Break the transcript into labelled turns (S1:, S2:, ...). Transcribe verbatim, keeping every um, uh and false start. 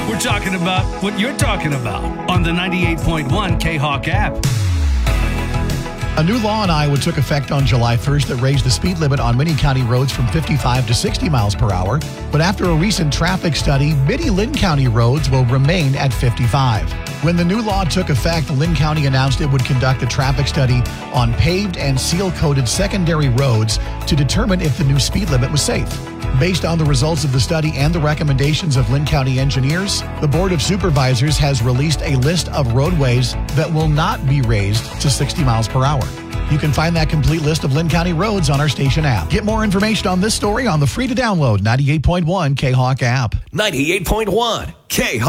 S1: We're talking about what you're talking about on the ninety-eight point one K-Hawk app.
S2: A new law in Iowa took effect on July first that raised the speed limit on many county roads from fifty-five to sixty miles per hour. But after a recent traffic study, many Linn County roads will remain at fifty-five. When the new law took effect, Linn County announced it would conduct a traffic study on paved and seal-coated secondary roads to determine if the new speed limit was safe. Based on the results of the study and the recommendations of Linn County engineers, the Board of Supervisors has released a list of roadways that will not be raised to sixty miles per hour. You can find that complete list of Linn County roads on our station app. Get more information on this story on the free-to-download ninety-eight point one K-Hawk app.
S3: ninety-eight point one K-Hawk.